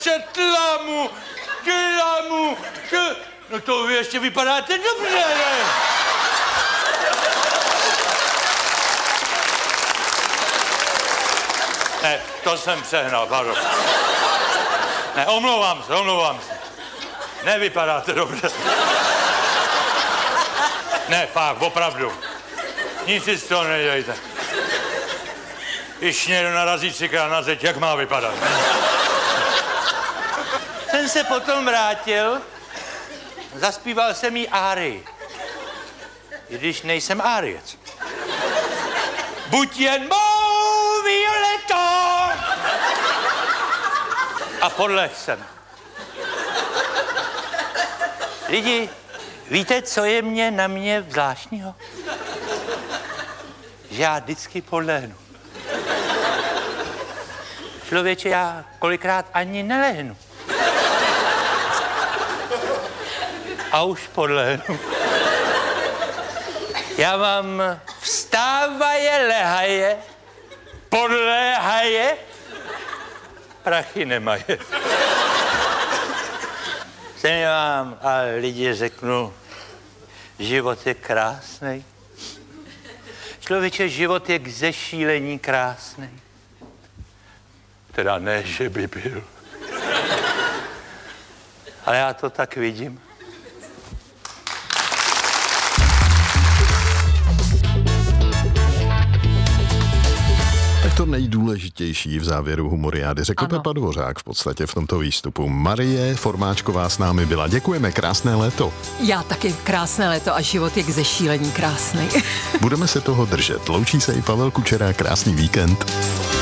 tlamu. No to vy ještě vypadáte dobře, ne? Ne, to jsem přehnal, pardon. Ne, omlouvám se. Nevypadáte dobře. Ne, fakt, opravdu. Nic si z toho nedělejte. Když někdo narazí 3krát na zeď, jak má vypadat? Jsem se potom vrátil, zaspíval jsem jí árii. I když nejsem áriec. Buď jen mou Violeto! A podlehl jsem. Lidi, víte, co je na mě zvláštního? Že já vždycky podlehnu. Člověče, já kolikrát ani nelehnu. A už podlehnu. Já mám vstávaje, lehaje, podléhaje, prachy nemaje. Jsem vám a lidi řeknu, život je krásný. Člověče, život je k zešílení krásný. Teda ne, že by byl. Ale já to tak vidím. To nejdůležitější v závěru humoriády řekl Pepa Dvořák v podstatě v tomto výstupu. Marie Formáčková s námi byla. Děkujeme, krásné léto. Já taky krásné léto a život je k zešílení krásný. Budeme se toho držet. Loučí se i Pavel Kučera, krásný víkend.